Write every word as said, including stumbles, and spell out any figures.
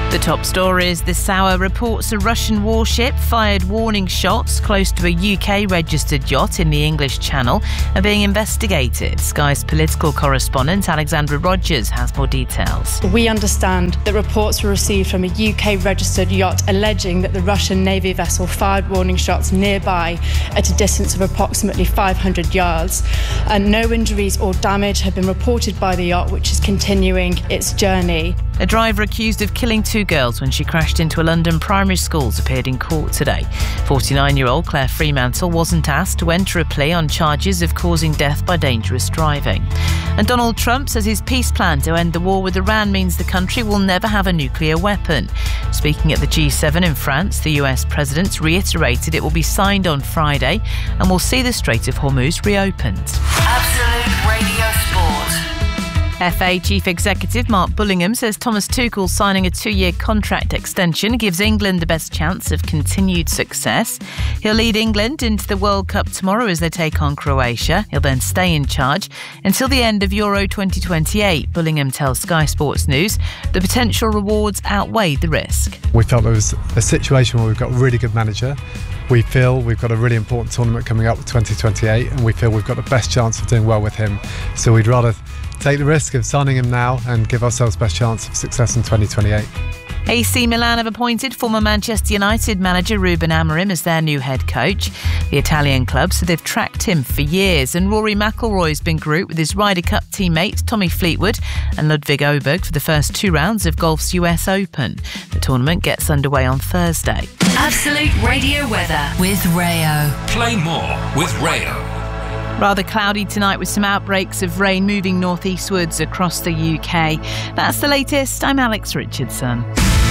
The top stories this hour reports a Russian warship fired warning shots close to a U K-registered yacht in the English Channel are being investigated. Sky's political correspondent Alexandra Rogers has more details. We understand that reports were received from a U K-registered yacht alleging that the Russian Navy vessel fired warning shots nearby at a distance of approximately five hundred yards. And no injuries or damage have been reported by the yacht, which is continuing its journey. A driver accused of killing two girls when she crashed into a London primary school appeared in court today. forty-nine-year-old Claire Fremantle wasn't asked to enter a plea on charges of causing death by dangerous driving. And Donald Trump says his peace plan to end the war with Iran means the country will never have a nuclear weapon. Speaking at the G seven in France, the U S president reiterated it will be signed on Friday and will see the Strait of Hormuz reopened. Absolute Radio Sport. F A Chief Executive Mark Bullingham says Thomas Tuchel signing a two-year contract extension gives England the best chance of continued success. He'll lead England into the World Cup tomorrow as they take on Croatia. He'll then stay in charge until the end of Euro twenty twenty-eight. Bullingham tells Sky Sports News the potential rewards outweigh the risk. We felt there was a situation where we've got a really good manager. We feel we've got a really important tournament coming up with twenty twenty-eight, and we feel we've got the best chance of doing well with him. So we'd rather take the risk of signing him now and give ourselves best chance of success in twenty twenty-eight. A C Milan have appointed former Manchester United manager Ruben Amorim as their new head coach. The Italian club said they've tracked him for years, and Rory McIlroy's been grouped with his Ryder Cup teammates Tommy Fleetwood and Ludwig Åberg for the first two rounds of golf's U S Open. The tournament gets underway on Thursday. Absolute Radio weather with Rayo. Play more with Rayo. Rather cloudy tonight with some outbreaks of rain moving northeastwards across the U K. That's the latest. I'm Alex Richardson.